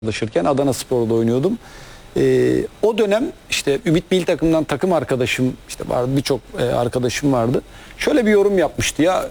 çalışırken Adanaspor'da oynuyordum. O dönem işte Ümit Milli Takım'dan takım arkadaşım işte vardı, birçok arkadaşım vardı. Şöyle bir yorum yapmıştı ya,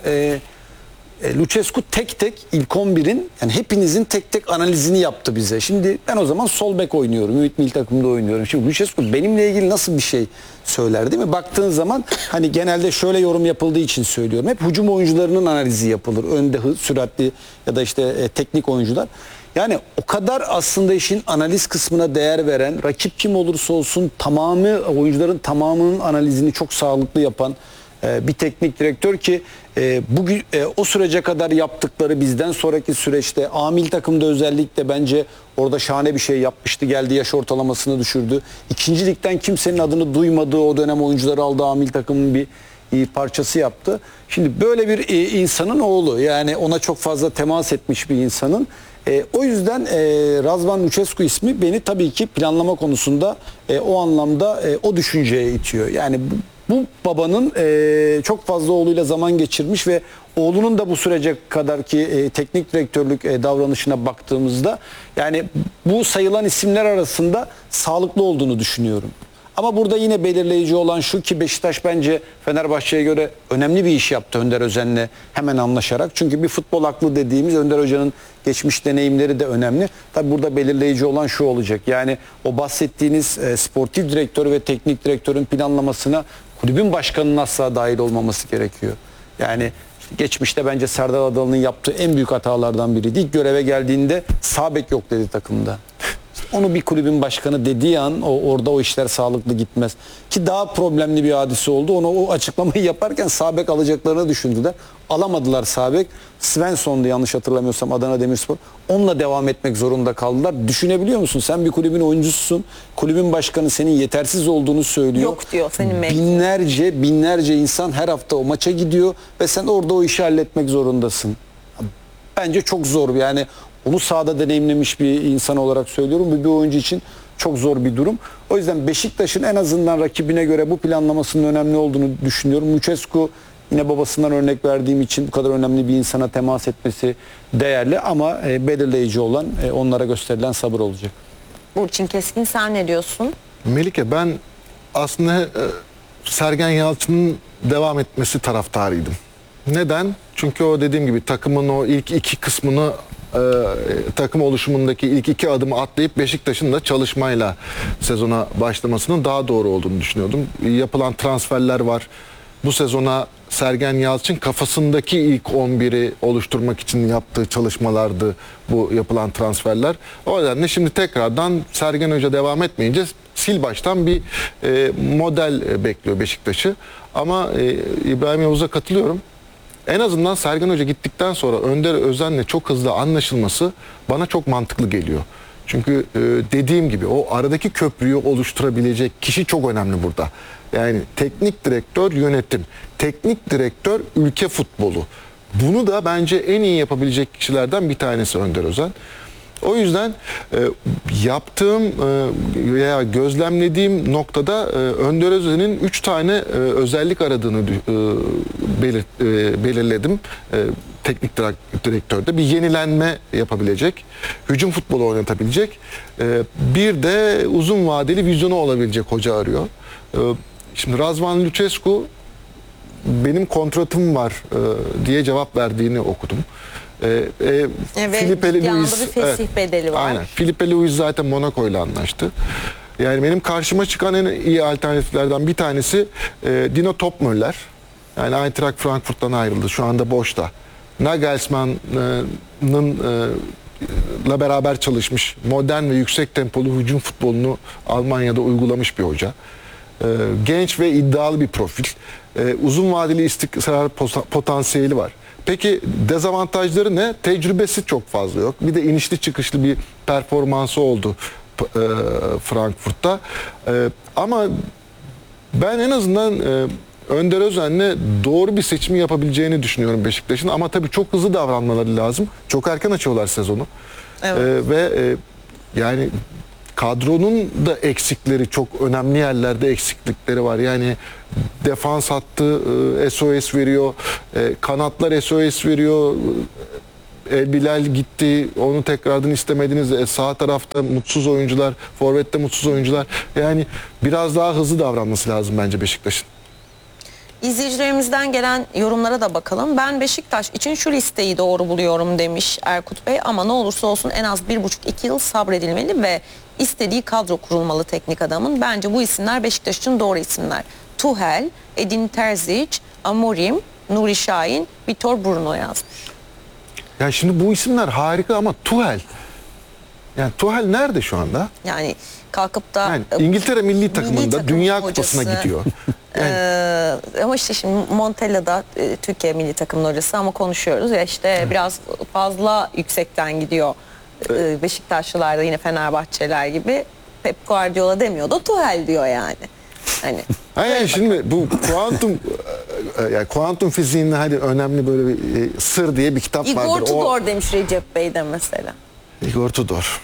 Lucescu tek tek ilk 11'in yani hepinizin tek tek analizini yaptı bize. Şimdi ben o zaman sol bek oynuyorum. Ümit Milli Takım'da oynuyorum. Şimdi Lucescu benimle ilgili nasıl bir şey söyler değil mi? Baktığın zaman hani genelde şöyle yorum yapıldığı için söylüyorum. Hep hücum oyuncularının analizi yapılır. Önde süratli ya da işte teknik oyuncular. Yani o kadar aslında işin analiz kısmına değer veren, rakip kim olursa olsun tamamı oyuncuların tamamının analizini çok sağlıklı yapan bir teknik direktör ki bugün o sürece kadar yaptıkları bizden sonraki süreçte A milli takımda özellikle bence orada şahane bir şey yapmıştı. Geldi, yaş ortalamasını düşürdü. İkinci ligden kimsenin adını duymadığı o dönem oyuncuları aldı, A milli takımın bir parçası yaptı. Şimdi böyle bir insanın oğlu, yani ona çok fazla temas etmiş bir insanın. O yüzden Razvan Lucescu ismi beni tabii ki planlama konusunda o anlamda o düşünceye itiyor. Yani bu babanın çok fazla oğluyla zaman geçirmiş ve oğlunun da bu sürece kadarki teknik direktörlük davranışına baktığımızda yani bu sayılan isimler arasında sağlıklı olduğunu düşünüyorum. Ama burada yine belirleyici olan şu ki Beşiktaş bence Fenerbahçe'ye göre önemli bir iş yaptı Önder Özen'le hemen anlaşarak. Çünkü bir futbol aklı dediğimiz Önder Hoca'nın geçmiş deneyimleri de önemli. Tabi burada belirleyici olan şu olacak. Yani o bahsettiğiniz sportif direktör ve teknik direktörün planlamasına kulübün başkanının asla dahil olmaması gerekiyor. Yani geçmişte bence Serdar Adalı'nın yaptığı en büyük hatalardan biriydi. İlk göreve geldiğinde sağ bek yok dedi takımda. Onu bir kulübün başkanı dediği an orada o işler sağlıklı gitmez. Ki daha problemli bir hadise oldu. Onu o açıklamayı yaparken sağ bek alacaklarını düşündüler. Alamadılar sağ bek. Svensson'du yanlış hatırlamıyorsam Adana Demirspor. Onunla devam etmek zorunda kaldılar. Düşünebiliyor musun? Sen bir kulübün oyuncususun. Kulübün başkanı senin yetersiz olduğunu söylüyor. Yok diyor senin mevkin. Binlerce insan her hafta o maça gidiyor ve sen orada o işi halletmek zorundasın. Bence çok zor. Yani onu sahada deneyimlemiş bir insan olarak söylüyorum. Bu bir oyuncu için çok zor bir durum. O yüzden Beşiktaş'ın en azından rakibine göre bu planlamasının önemli olduğunu düşünüyorum. Lucescu yine babasından örnek verdiğim için bu kadar önemli bir insana temas etmesi değerli ama belirleyici olan onlara gösterilen sabır olacak. Burçin Keskin, sen ne diyorsun? Melike, ben aslında Sergen Yalçın'ın devam etmesi taraftarıydım. Neden? Çünkü o dediğim gibi takımın o ilk iki kısmını takım oluşumundaki ilk iki adımı atlayıp Beşiktaş'ın da çalışmayla sezona başlamasının daha doğru olduğunu düşünüyordum. Yapılan transferler var. Bu sezona Sergen Yalçın kafasındaki ilk 11'i oluşturmak için yaptığı çalışmalardı bu yapılan transferler. O nedenle şimdi tekrardan Sergen Hoca devam etmeyince sil baştan bir model bekliyor Beşiktaş'ı. Ama İbrahim Yavuz'a katılıyorum. En azından Sergen Hoca gittikten sonra Önder Özen'le çok hızlı anlaşılması bana çok mantıklı geliyor. Çünkü dediğim gibi o aradaki köprüyü oluşturabilecek kişi çok önemli burada. Yani teknik direktör yönetim, teknik direktör ülke futbolu. Bunu da bence en iyi yapabilecek kişilerden bir tanesi Önder Özen. O yüzden yaptığım veya gözlemlediğim noktada Önder Özen'in 3 tane özellik aradığını belirledim. Teknik direktörde bir yenilenme yapabilecek, hücum futbolu oynatabilecek, bir de uzun vadeli vizyonu olabilecek hoca arıyor. Şimdi Razvan Lucescu benim kontratım var diye cevap verdiğini okudum. Evet, Filipe Luis, bir fesih bedeli var. Aynen. Filipe Luis zaten Monaco ile anlaştı. Yani benim karşıma çıkan en iyi alternatiflerden bir tanesi Dino Topmöller. Yani Eintracht Frankfurt'tan ayrıldı. Şu anda boşta. Nagelsmann'ın la beraber çalışmış, modern ve yüksek tempolu hücum futbolunu Almanya'da uygulamış bir hoca. Genç ve iddialı bir profil. Uzun vadeli istikrar potansiyeli var. Peki dezavantajları ne? Tecrübesi çok fazla yok. Bir de inişli çıkışlı bir performansı oldu Frankfurt'ta. Ama ben en azından Önder Özen'le doğru bir seçimi yapabileceğini düşünüyorum Beşiktaş'ın. Ama tabii çok hızlı davranmaları lazım. Çok erken açıyorlar sezonu. Evet. Yani kadronun da eksikleri, çok önemli yerlerde eksiklikleri var. Yani defans hattı SOS veriyor, kanatlar SOS veriyor. El Bilal gitti. Onu tekrardan istemediniz. Sağ tarafta mutsuz oyuncular. Forvet'te mutsuz oyuncular. Yani biraz daha hızlı davranması lazım bence Beşiktaş'ın. İzleyicilerimizden gelen yorumlara da bakalım. Ben Beşiktaş için şu listeyi doğru buluyorum demiş Erkut Bey. Ama ne olursa olsun en az 1,5-2 yıl sabredilmeli ve istediği kadro kurulmalı teknik adamın. Bence bu isimler Beşiktaş için doğru isimler. Tuchel, Edin Terzic, Amorim, Nuri Şahin, Vitor Bruno yazmış. Ya şimdi bu isimler harika ama Tuchel. Yani Tuchel nerede şu anda? Yani kalkıp da Yani İngiltere milli takımında takım Dünya hocası, Kupası'na gidiyor. ama işte şimdi Montella'da Türkiye milli takımın hocası ama konuşuyoruz ya işte biraz fazla yüksekten gidiyor. Beşiktaşlılar da yine Fenerbahçeler gibi Pep Guardiola demiyor da Tuchel diyor yani. Hani Hayır şimdi bu yani kuantum fiziğinde hadi önemli böyle bir sır diye bir kitap Igor vardır. Tudor demiş Recep Bey de mesela. Igor Tudor.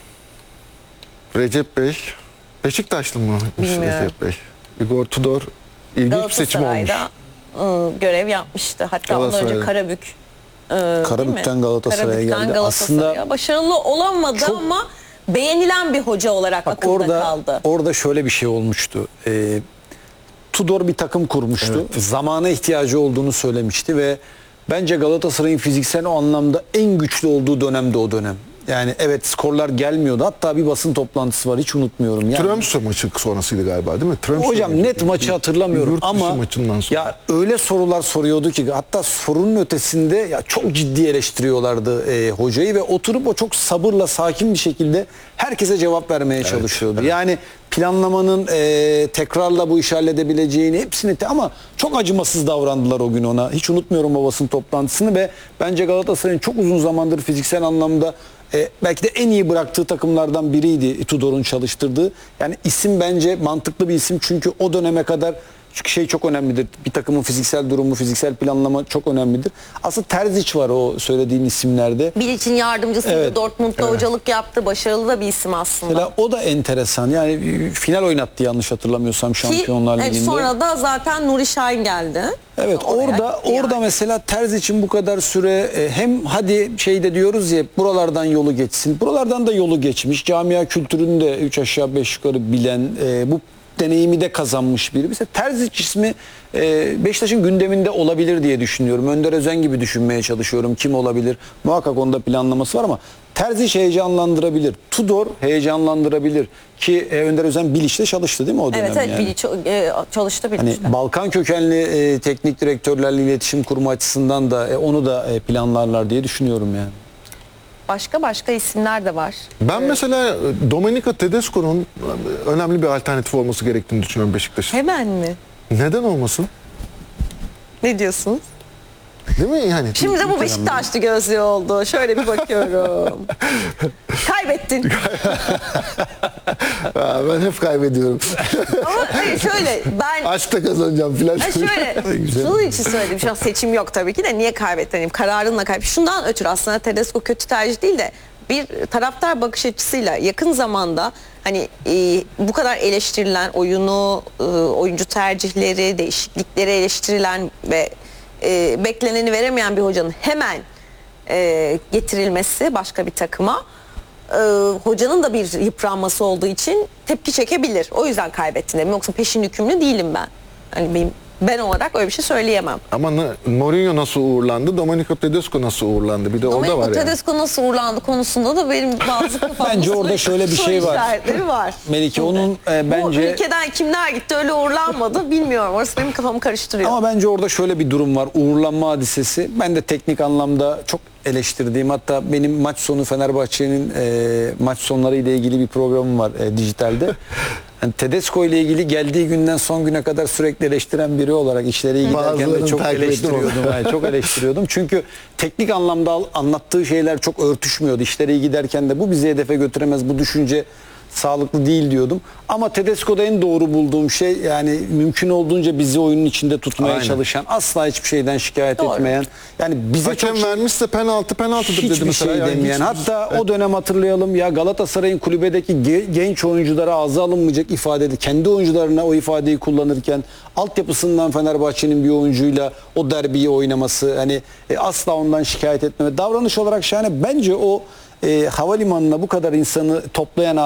Recep Bey. Beşiktaşlı mı? Bilmiyorum. Recep Bey. Igor Tudor ilginç bir seçim olmuş. Galatasaray'da görev yapmıştı. Hatta ondan önce Galatasaray'da. Karabük. Karabük'ten Galatasaray'a Karabük'ten geldi. Galatasaray'a. Aslında Başarılı olamadı çok- ama beğenilen bir hoca olarak bak akılda kaldı. orada şöyle bir şey olmuştu. Tudor bir takım kurmuştu. Zamana ihtiyacı olduğunu söylemişti ve bence Galatasaray'ın fiziksel o anlamda en güçlü olduğu dönemde o dönem. Yani evet skorlar gelmiyordu. Hatta bir basın toplantısı var hiç unutmuyorum. Yani, Tromsø maçı sonrasıydı galiba değil mi? Tromsø hocam maçı. net maçı hatırlamıyorum Yurt dışı ama maçından sonra. ya öyle sorular soruyordu ki hatta sorunun ötesinde ya çok ciddi eleştiriyorlardı hocayı ve oturup o çok sabırla sakin bir şekilde herkese cevap vermeye çalışıyordu. Yani planlamanın tekrarla bu işi halledebileceğini hepsini ama çok acımasız davrandılar o gün ona. Hiç unutmuyorum o basın toplantısını ve bence Galatasaray'ın çok uzun zamandır fiziksel anlamda belki de en iyi bıraktığı takımlardan biriydi Tudor'un çalıştırdığı. Yani isim bence mantıklı bir isim çünkü o döneme kadar çünkü şey çok önemlidir. Bir takımın fiziksel durumu, fiziksel planlama çok önemlidir. Aslında Terzic var o söylediğin isimlerde. Bilic'in yardımcısıydı. Evet. Dortmund'da hocalık yaptı. Başarılı da bir isim aslında. Mesela o da enteresan. Yani final oynattı yanlış hatırlamıyorsam Şampiyonlar Ligi'nde. Sonra da zaten Nuri Şahin geldi. Evet Oraya orada gitti yani. mesela Terz için bu kadar süre hem hadi şeyde diyoruz ya buralardan yolu geçsin. Buralardan da yolu geçmiş. Camia kültürünü de 3 aşağı 5 yukarı bilen bu deneyimi de kazanmış biri. Mesela Terzic ismi Beşiktaş'ın gündeminde olabilir diye düşünüyorum. Önder Özen gibi düşünmeye çalışıyorum. Kim olabilir? Muhakkak onda planlaması var ama Terzic heyecanlandırabilir. Tudor heyecanlandırabilir. Ki Önder Özen Bilic'te çalıştı değil mi o dönem? Evet yani? Bilic çalıştı Bilic'te. Hani Balkan kökenli teknik direktörlerle iletişim kurma açısından da onu da planlarlar diye düşünüyorum yani. Başka isimler de var. Ben mesela Domenica Tedesco'nun önemli bir alternatif olması gerektiğini düşünüyorum Beşiktaş'ın. Hemen mi? Neden olmasın? Ne diyorsunuz? Değil mi yani? Şimdi de bu Beşiktaşlı gözlüğü oldu. Şöyle bir bakıyorum. Kaybettin. Ben hep kaybediyorum. Ama şöyle ben Aşkta kazanacağım filan. şöyle şunun için söyledim. Şu an seçim yok tabii ki de niye kaybettim? Kararınla kaybettim. Şundan ötürü aslında Tedesco kötü tercih değil de bir taraftar bakış açısıyla yakın zamanda hani bu kadar eleştirilen oyunu, oyuncu tercihleri, değişiklikleri eleştirilen ve bekleneni veremeyen bir hocanın hemen getirilmesi başka bir takıma hocanın da bir yıpranması olduğu için tepki çekebilir. O yüzden kaybettin dedim. Yoksa peşin hükümlü değilim ben. Hani ben olarak öyle bir şey söyleyemem. Ama Mourinho nasıl uğurlandı? Domenico Tedesco nasıl uğurlandı? Bir de orada var Domenico yani. Tedesco nasıl uğurlandı konusunda da benim bazı kafamda Bence orada şöyle bir soru şey var. işaretleri var. Melike onun bence... Bu ülkeden kimler gitti öyle uğurlanmadı bilmiyorum. Orası benim kafamı karıştırıyor. Ama bence orada şöyle bir durum var. Uğurlanma hadisesi. Ben de teknik anlamda çok eleştirdiğim hatta benim maç sonu Fenerbahçe'nin maç sonları ile ilgili bir programım var dijitalde. Yani Tedesco ile ilgili geldiği günden son güne kadar sürekli eleştiren biri olarak işleri iyi giderken de Bazılarını çok takip ettim eleştiriyordum. Yani çok eleştiriyordum. Çünkü teknik anlamda anlattığı şeyler çok örtüşmüyordu. İşleri iyi giderken de bu bizi hedefe götüremez. Bu düşünce sağlıklı değil diyordum. Ama Tedesco'da en doğru bulduğum şey, yani mümkün olduğunca bizi oyunun içinde tutmaya Aynen. çalışan, asla hiçbir şeyden şikayet Doğru. etmeyen, yani bize Hakem çok vermişse penaltıdır dedi hiçbir mesela. şey Yani demeyen. Hatta o dönem hatırlayalım ya, Galatasaray'ın kulübedeki genç oyunculara ağza alınmayacak ifadede, kendi oyuncularına o ifadeyi kullanırken altyapısından Fenerbahçe'nin bir oyuncuyla o derbiyi oynaması, hani asla ondan şikayet etmeme. Davranış olarak şahane. Bence o havalimanına bu kadar insanı toplayan